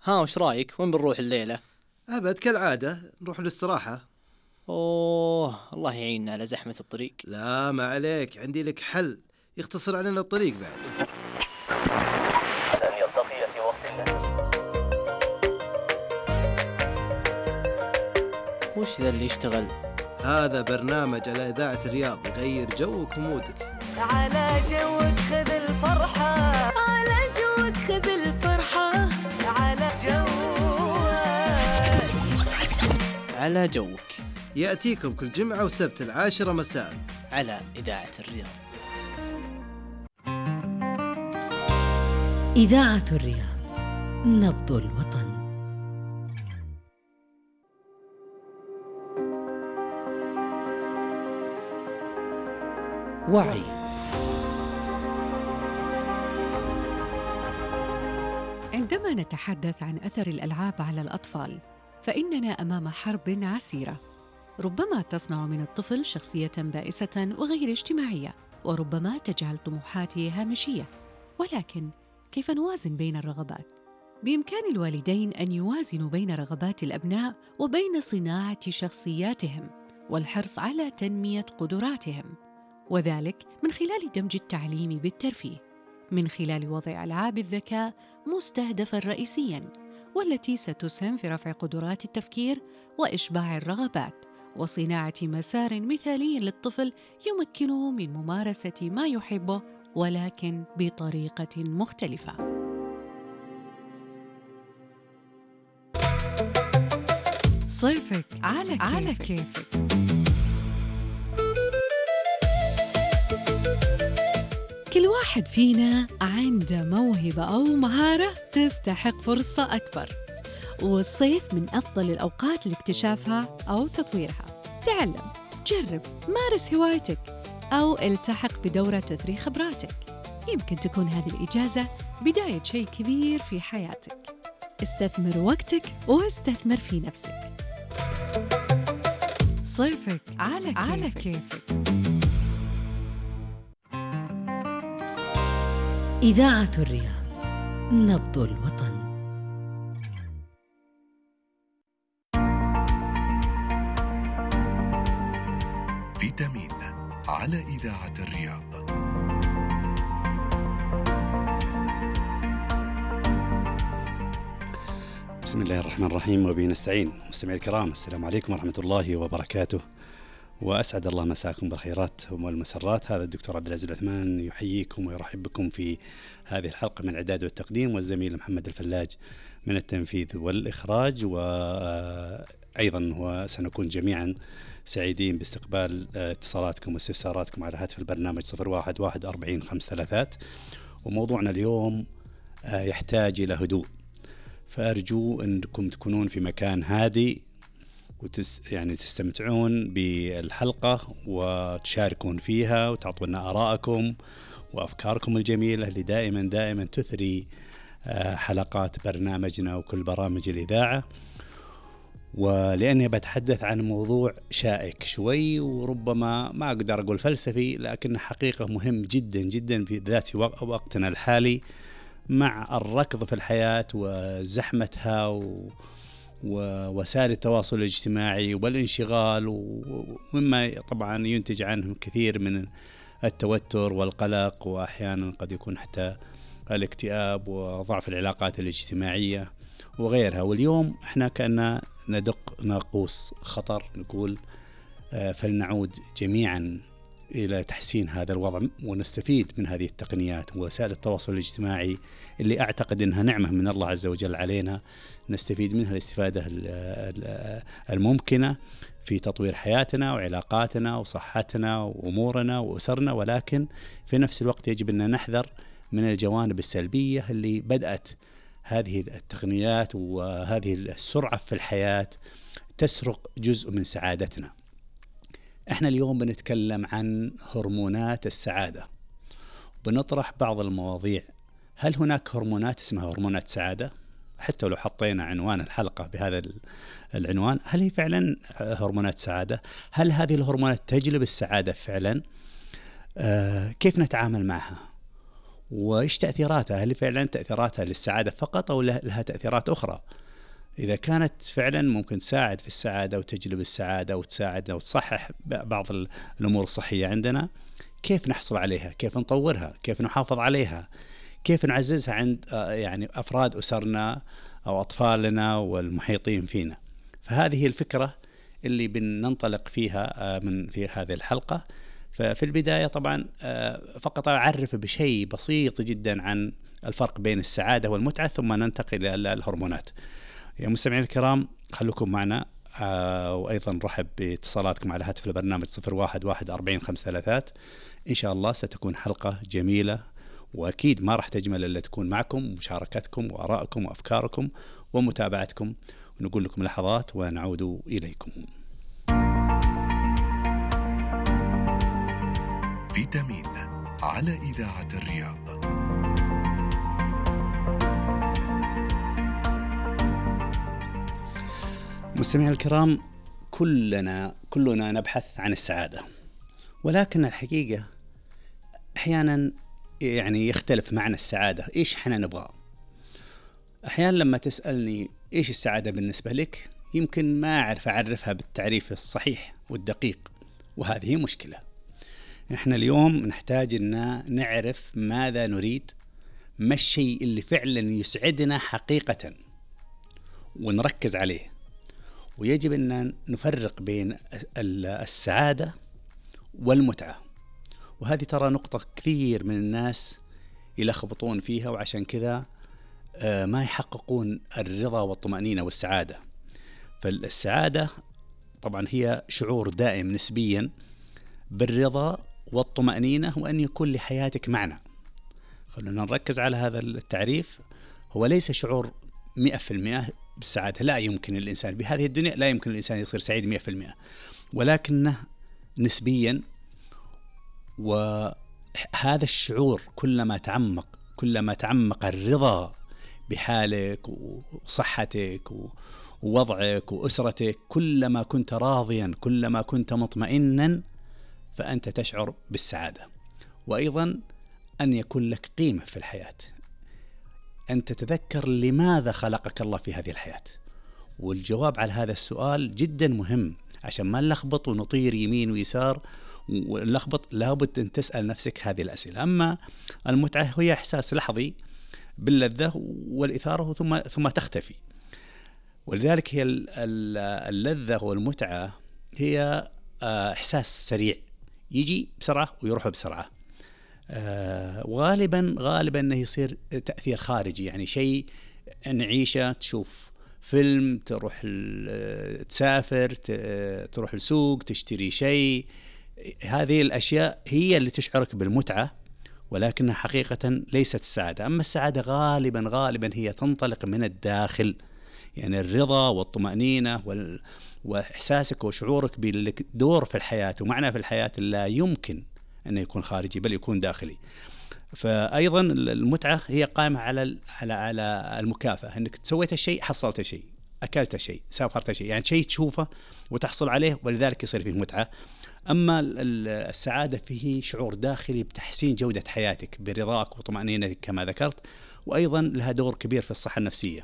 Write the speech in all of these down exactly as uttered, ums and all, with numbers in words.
ها وش رايك؟ وين بنروح الليلة؟ أبد كالعادة نروح للاستراحة. أوه الله يعيننا على زحمة الطريق. لا ما عليك، عندي لك حل يختصر علينا الطريق بعد. لن يلتقي في وقت الله. وش ذا اللي يشتغل؟ هذا برنامج على إذاعة الرياض يغير جوك ومودك. على جوك خذ الفرحة، على جوك خذ الفرحة، على جوك على جوك يأتيكم كل جمعة وسبت العاشرة مساء على إذاعة الرياض. إذاعة الرياض، نبض الوطن. وعي. عندما نتحدث عن أثر الألعاب على الأطفال، فإننا أمام حرب عسيرة. ربما تصنع من الطفل شخصية بائسة وغير اجتماعية، وربما تجعل طموحاته هامشية. ولكن كيف نوازن بين الرغبات؟ بإمكان الوالدين أن يوازنوا بين رغبات الأبناء وبين صناعة شخصياتهم والحرص على تنمية قدراتهم، وذلك من خلال دمج التعليم بالترفيه، من خلال وضع ألعاب الذكاء مستهدفاً رئيسياً، والتي ستسهم في رفع قدرات التفكير وإشباع الرغبات وصناعة مسار مثالي للطفل يمكنه من ممارسة ما يحبه، ولكن بطريقة مختلفة. صيفك على كيفك, على كيفك. كل واحد فينا عنده موهبة أو مهارة تستحق فرصة أكبر، والصيف من أفضل الأوقات لاكتشافها أو تطويرها. تعلم، جرب، مارس هوايتك، أو التحق بدورة تثري خبراتك. يمكن تكون هذه الإجازة بداية شيء كبير في حياتك. استثمر وقتك واستثمر في نفسك. صيفك على كيفك, على كيفك. إذاعة الرياض، نبض الوطن. فيتامين على إذاعة الرياض. بسم الله الرحمن الرحيم وبه نستعين. مستمعي الكرام، السلام عليكم ورحمة الله وبركاته، وأسعد الله مساكم بالخيرات والمسرات. هذا الدكتور عبد العزيز العثمان يحييكم ويرحب بكم في هذه الحلقة من الإعداد والتقديم، والزميل محمد الفلاج من التنفيذ والإخراج. وأيضا وسنكون جميعا سعيدين باستقبال اتصالاتكم واستفساراتكم على هاتف البرنامج صفر واحد واحد أربعين خمس ثلاثات. وموضوعنا اليوم يحتاج إلى هدوء، فأرجو أنكم تكونون في مكان هادئ وتس يعني تستمتعون بالحلقة وتشاركون فيها وتعطونا آراءكم وأفكاركم الجميلة اللي دائما دائما تثري حلقات برنامجنا وكل برامج الإذاعة. ولأني بتحدث عن موضوع شائك شوي وربما ما أقدر أقول فلسفي، لكن حقيقة مهم جدا جدا بالذات في وقتنا الحالي مع الركض في الحياة وزحمتها و ووسائل التواصل الاجتماعي والانشغال، ومما طبعا ينتج عنه كثير من التوتر والقلق، وأحيانا قد يكون حتى الاكتئاب وضعف العلاقات الاجتماعية وغيرها. واليوم احنا كأننا ندق ناقوس خطر، نقول فلنعود جميعا إلى تحسين هذا الوضع ونستفيد من هذه التقنيات ووسائل التواصل الاجتماعي اللي أعتقد أنها نعمة من الله عز وجل علينا، نستفيد منها الاستفادة الممكنة في تطوير حياتنا وعلاقاتنا وصحتنا وأمورنا وأسرنا. ولكن في نفس الوقت يجب أن نحذر من الجوانب السلبية اللي بدأت هذه التقنيات وهذه السرعة في الحياة تسرق جزء من سعادتنا. احنا اليوم بنتكلم عن هرمونات السعادة، بنطرح بعض المواضيع. هل هناك هرمونات اسمها هرمونات سعادة؟ حتى لو حطينا عنوان الحلقة بهذا العنوان، هل هي فعلا هرمونات سعادة؟ هل هذه الهرمونات تجلب السعادة فعلا؟ آه كيف نتعامل معها؟ وإيش تأثيراتها؟ هل فعلا تأثيراتها للسعادة فقط أو لها تأثيرات أخرى؟ إذا كانت فعلا ممكن تساعد في السعادة وتجلب السعادة وتساعدنا وتصحح بعض الأمور الصحية عندنا، كيف نحصل عليها؟ كيف نطورها؟ كيف نحافظ عليها؟ كيف نعززها عند يعني أفراد أسرنا أو أطفالنا والمحيطين فينا؟ فهذه الفكرة اللي بننطلق فيها من في هذه الحلقة. ففي البداية طبعا فقط أعرف بشيء بسيط جدا عن الفرق بين السعادة والمتعة، ثم ننتقل إلى الهرمونات. يا مستمعين الكرام، خلوكم معنا، وأيضا نرحب باتصالاتكم على هاتف البرنامج صفر واحد واحد أربعين خمسة ثلاثات. إن شاء الله ستكون حلقة جميلة، وأكيد ما راح تجمل إلا تكون معكم مشاركتكم وآرائكم وأفكاركم ومتابعتكم. ونقول لكم لحظات ونعود إليكم. فيتامين على إذاعة الرياض. مستمعي الكرام، كلنا كلنا نبحث عن السعادة، ولكن الحقيقة أحيانا يعني يختلف معنى السعادة. إيش إحنا نبغى؟ أحيانا لما تسألني إيش السعادة بالنسبة لك، يمكن ما أعرف أعرفها بالتعريف الصحيح والدقيق، وهذه مشكلة. إحنا اليوم نحتاج أن نعرف ماذا نريد، ما الشيء اللي فعلا يسعدنا حقيقة ونركز عليه. ويجب أن نفرق بين السعادة والمتعة، وهذه ترى نقطة كثير من الناس يلخبطون فيها، وعشان كذا ما يحققون الرضا والطمأنينة والسعادة. فالسعادة طبعا هي شعور دائم نسبيا بالرضا والطمأنينة، وأن يكون لحياتك معنى. خلونا نركز على هذا التعريف. هو ليس شعور مئة في المئة بالسعادة، لا يمكن الإنسان بهذه الدنيا لا يمكن الإنسان يصير سعيد مئة في المئة، ولكنه نسبيا. وهذا الشعور كلما تعمق كلما تعمق الرضا بحالك وصحتك ووضعك وأسرتك، كلما كنت راضيا كلما كنت مطمئنا، فأنت تشعر بالسعادة. وأيضا أن يكون لك قيمة في الحياة، أن تتذكر لماذا خلقك الله في هذه الحياة. والجواب على هذا السؤال جدا مهم، عشان ما نلخبط ونطير يمين ويسار ونلخبط. لابد أن تسأل نفسك هذه الأسئلة. أما المتعة هي إحساس لحظي باللذة والإثارة ثم ثم تختفي. ولذلك هي اللذة والمتعة هي إحساس سريع يجي بسرعة ويروح بسرعة. آه وغالبا غالبا انه يصير تأثير خارجي، يعني شيء نعيشه، تشوف فيلم، تروح تسافر، تروح السوق تشتري شيء. هذه الأشياء هي اللي تشعرك بالمتعة، ولكنها حقيقة ليست السعادة. أما السعادة غالبا غالبا هي تنطلق من الداخل، يعني الرضا والطمأنينة وال... وإحساسك وشعورك بالدور في الحياة ومعنى في الحياة لا يمكن أنه يكون خارجي بل يكون داخلي. فأيضا المتعة هي قائمة على على على المكافأة، أنك سويت الشيء حصلت شيء، أكلت شيء، سافرت شيء، يعني شيء تشوفه وتحصل عليه، ولذلك يصير فيه متعة. أما السعادة فيه شعور داخلي بتحسين جودة حياتك برضاك وطمأنينتك كما ذكرت، وأيضا لها دور كبير في الصحة النفسية.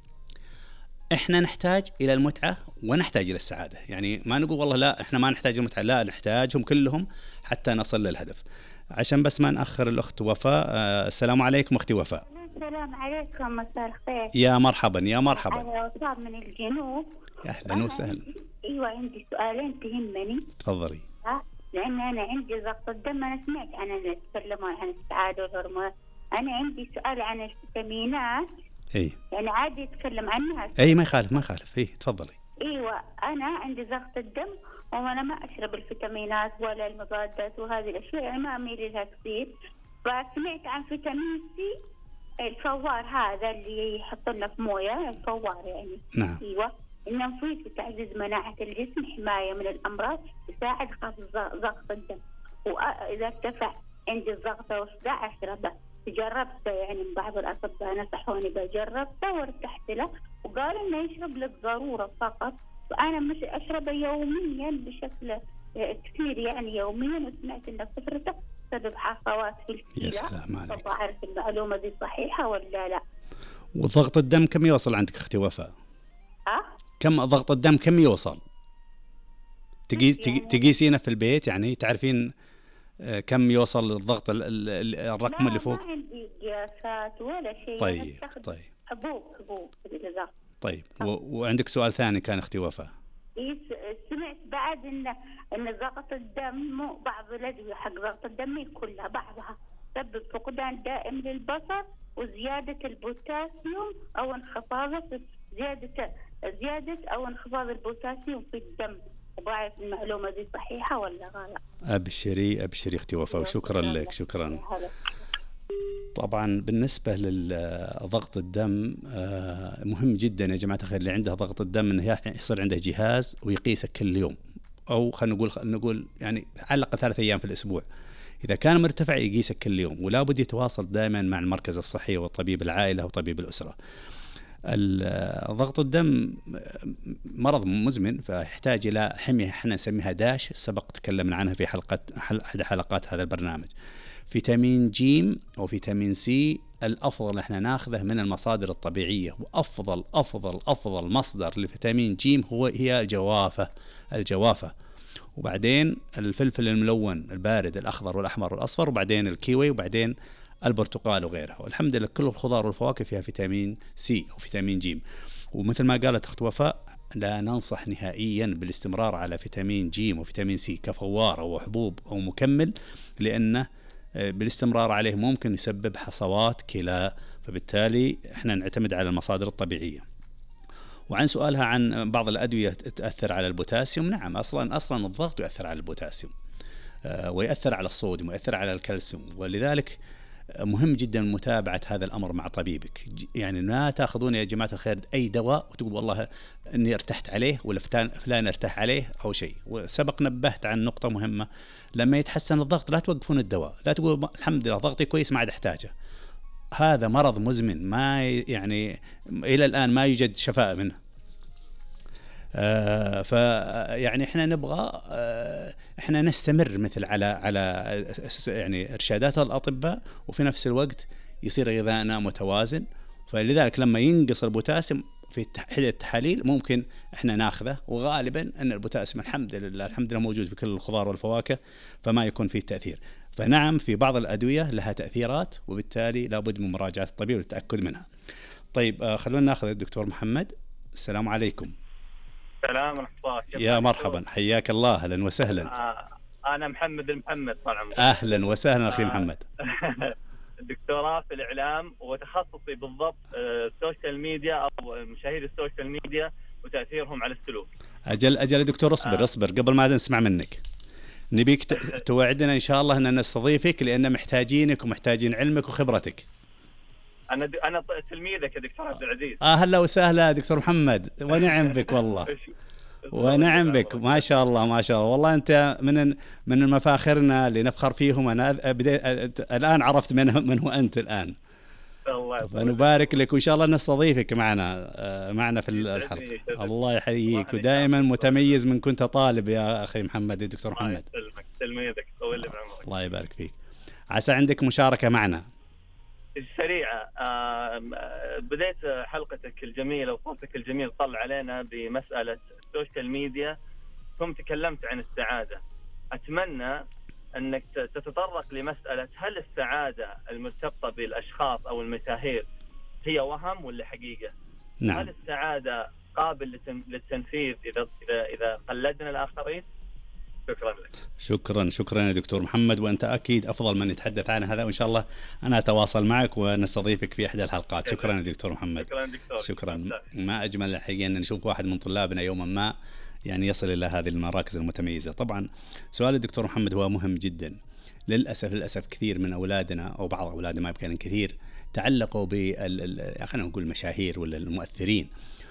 إحنا نحتاج إلى المتعة ونحتاج إلى السعادة، يعني ما نقول والله لا إحنا ما نحتاج المتعة، لا نحتاجهم كلهم حتى نصل للهدف. عشان بس ما نأخر الأخت وفاء. آه السلام عليكم أختي وفاء. السلام عليكم، مساء الخير. يا مرحبا يا مرحبا. أنا وفاء من الجنوب. أهلا وسهلا. أيوة عندي سؤالين تهمني. تفضلي. لأن أنا عندي ضغط الدم، أنا سمعت عن اللي يتكلمون عن السعادة والهرمونات. أنا عندي سؤال عن الفيتامينات. اي يعني عادي يتكلم عنها. اي ما يخالف ما يخالف. اي تفضلي. ايوه انا عندي ضغط الدم وانا ما اشرب الفيتامينات ولا المضادات وهذه الاشياء، يعني ما اميل لها كثير. فسمعت عن فيتامين سي الفوار، هذا اللي يحط لنا في مويه الفوار يعني. نعم. ايوه انه مفيد في تعزيز مناعه الجسم، حمايه من الامراض، يساعد خفض ضغط الدم. واذا ارتفع عندي الضغط وصداع اشربه. جربته يعني من بعض الأطباء نصحوني بجربته وارتحت له، وقالوا إنه يشرب للضرورة فقط، وأنا مش أشربه يوميا بشكل كثير يعني يوميا، وسمعت إن فترته سبب حصوات في الكلى. يا سلام عليك. أبغى أعرف المعلومة دي صحيحة ولا لا؟ وضغط الدم كم يوصل عندك أختي وفاء؟ ها؟ كم ضغط الدم كم يوصل؟ تقيس يعني تقيسينه في البيت يعني تعرفين كم يوصل الضغط الرقم لا اللي فوق؟ ما عندي قياسات ولا شيء. طيب طيب حبوب حبوب بالغذاء. طيب و... وعندك سؤال ثاني كان أختي وفاء؟ إيه سمعت بعد إن إن ضغط الدم بعض الأدوية حق ضغط الدم كلها بعضها تسبب فقدان دائم للبصر وزيادة البوتاسيوم أو انخفاض زيادة زيادة أو انخفاض البوتاسيوم في الدم. بعرف المعلومة دي صحيحة ولا غلط؟ أبشري أبشري أختي وفاء وشكرا لك. شكرا. طبعا بالنسبة لضغط الدم مهم جدا يا جماعة الخير اللي عنده ضغط الدم إنه يصير عنده جهاز ويقيسه كل يوم، أو خلينا نقول خلينا نقول يعني على الأقل ثلاث أيام في الأسبوع. إذا كان مرتفع يقيسه كل يوم، ولا بد يتواصل دائما مع المركز الصحي وطبيب العائلة وطبيب الأسرة. ضغط الدم مرض مزمن فيحتاج إلى حمية احنا نسميها داش، سبق تكلمنا عنها في حلقة أحد حلقات هذا البرنامج. فيتامين جيم وفيتامين سي الأفضل احنا ناخذه من المصادر الطبيعية، وأفضل أفضل أفضل مصدر لفيتامين جيم هو هي الجوافة الجوافة وبعدين الفلفل الملون البارد الأخضر والأحمر والأصفر، وبعدين الكيوي، وبعدين البرتقال وغيرها. والحمد لله كل الخضار والفواكه فيها فيتامين سي أو فيتامين جيم. ومثل ما قالت أخت وفاء لا ننصح نهائيا بالاستمرار على فيتامين جيم وفيتامين سي كفوار أو حبوب أو مكمل، لأنه بالاستمرار عليه ممكن يسبب حصوات كلى، فبالتالي احنا نعتمد على المصادر الطبيعية. وعن سؤالها عن بعض الأدوية تأثر على البوتاسيوم، نعم أصلا أصلا الضغط يؤثر على البوتاسيوم ويأثر على الصوديوم ويأثر على الكالسيوم، ولذلك مهم جدا متابعة هذا الأمر مع طبيبك. يعني لا تأخذون يا جماعة الخير أي دواء وتقول والله أني ارتحت عليه ولا فلان ارتاح عليه أو شيء. وسبق نبهت عن نقطة مهمة، لما يتحسن الضغط لا توقفون الدواء، لا تقول الحمد لله ضغطي كويس ما عاد احتاجه. هذا مرض مزمن ما يعني إلى الآن ما يوجد شفاء منه. آه فيعني احنا نبغى آه احنا نستمر مثل على على يعني ارشادات الاطباء، وفي نفس الوقت يصير غذائنا متوازن. فلذلك لما ينقص البوتاسيوم في احدى التحاليل ممكن احنا ناخذه، وغالبا ان البوتاسيوم الحمد لله الحمد لله موجود في كل الخضار والفواكه فما يكون فيه تاثير. فنعم في بعض الادويه لها تاثيرات، وبالتالي لابد من مراجعه الطبيب والتاكد منها. طيب آه خلونا ناخذ الدكتور محمد. السلام عليكم. السلام ورحمة الله. يا مرحبا، حياك الله، أهلا وسهلا. آه أنا محمد المحمد طال عمرك. أهلا وسهلا أخي آه محمد. دكتوراه في الإعلام وتخصصي بالضبط السوشيال ميديا أو مشاهير السوشيال ميديا وتأثيرهم على السلوك. أجل أجل دكتور اصبر آه. اصبر قبل ما نسمع منك، نبيك توعدنا إن شاء الله أن نستضيفك لأن محتاجينك ومحتاجين علمك وخبرتك. أنا د... أنا تلميذك يا دكتور عبد العزيز. آه هلا وسهلا دكتور محمد، ونعم بك والله. ونعم بك ما شاء الله ما شاء الله، والله أنت من من المفاخرنا اللي نفخر فيهم. أنا بدي... الآن عرفت من من هو أنت الآن. الله يبارك. فنبارك لك وإن شاء الله نستضيفك معنا معنا في الحلقة. الله يحييك، ودائما متميز من كنت طالب يا أخي محمد يا دكتور محمد. الله يسلمك، تلميذك طول لي بعمرك. الله يبارك فيك. عسى عندك مشاركة معنا سريعة. بديت حلقتك الجميلة وصوتك الجميل طلع علينا بمسألة السوشيال ميديا، ثم تكلمت عن السعادة. أتمنى أنك تتطرق لمسألة هل السعادة المرتبطة بالأشخاص أو المشاهير هي وهم ولا حقيقة؟ نعم. هل السعادة قابل للتنفيذ إذا إذا إذا قلدنا الآخرين؟ شكرا لك. شكرا شكرا يا دكتور محمد، وأنت أكيد أفضل من يتحدث عن هذا، وإن شاء الله أنا أتواصل معك ونستضيفك في إحدى الحلقات. شكرا يا دكتور محمد. شكرا دكتور. شكرا. ما أجمل الحقيقة أن نشوف واحد من طلابنا يوما ما يعني يصل إلى هذه المراكز المتميزة. طبعا سؤال الدكتور محمد هو مهم جدا. للأسف للأسف كثير من أولادنا أو بعض أولادنا ما يمكن كثير تعلقوا بال خلينا نقول المشاهير ولا المؤثرين،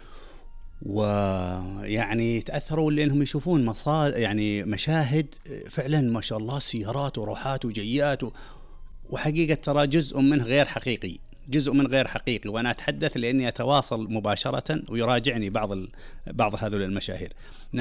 ويعني تأثروا لأنهم يشوفون مصا يعني مشاهد فعلا ما شاء الله سيارات وروحات وجيات و... وحقيقة ترى جزء منه غير حقيقي، جزء من غير حقيقي. وأنا أتحدث لأني أتواصل مباشرة ويراجعني بعض ال... بعض هذول المشاهير.